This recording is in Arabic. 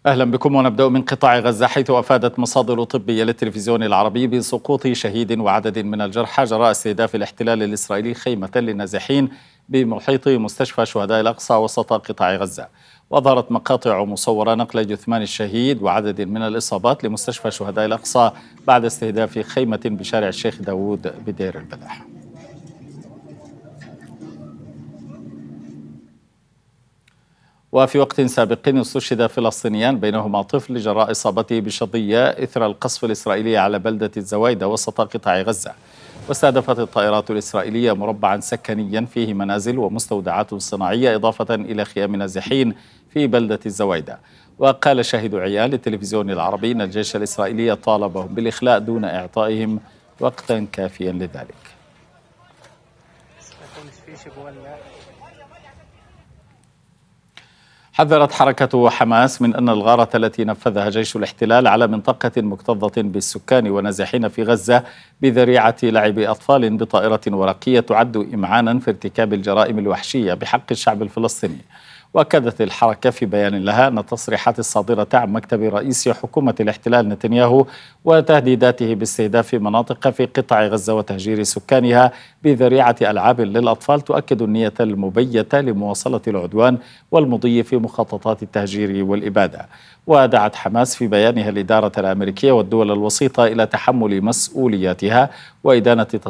أهلا بكم، ونبدأ من قطاع غزة، حيث أفادت مصادر طبية للتلفزيون العربي بسقوط شهيد وعدد من الجرحى جراء استهداف الاحتلال الإسرائيلي خيمة للنازحين بمحيط مستشفى شهداء الأقصى وسط قطاع غزة. وأظهرت مقاطع مصورة نقل جثمان الشهيد وعدد من الإصابات لمستشفى شهداء الأقصى بعد استهداف خيمة بشارع الشيخ داوود بدير البلح. وفي وقت سابق استشهد فلسطينيان بينهما طفل جراء إصابته بشظية إثر القصف الإسرائيلي على بلدة الزوايدة وسط قطاع غزة. واستهدفت الطائرات الإسرائيلية مربعا سكنيا فيه منازل ومستودعات صناعية إضافة إلى خيام نازحين في بلدة الزوايدة. وقال شاهد عيان للتلفزيون العربي أن الجيش الإسرائيلي طالبهم بالإخلاء دون إعطائهم وقتا كافيا لذلك. حذرت حركة حماس من أن الغارة التي نفذها جيش الاحتلال على منطقة مكتظة بالسكان ونازحين في غزة بذريعة لعب أطفال بطائرة ورقية تعد إمعانا في ارتكاب الجرائم الوحشية بحق الشعب الفلسطيني. وأكدت الحركة في بيان لها أن التصريحات الصادرة عن مكتب رئيس حكومة الاحتلال نتنياهو وتهديداته باستهداف مناطق في قطاع غزة وتهجير سكانها بذريعة ألعاب للأطفال تؤكد النية المبيتة لمواصلة العدوان والمضي في مخططات التهجير والإبادة. ودعت حماس في بيانها الإدارة الأمريكية والدول الوسيطة إلى تحمل مسؤولياتها وإدانة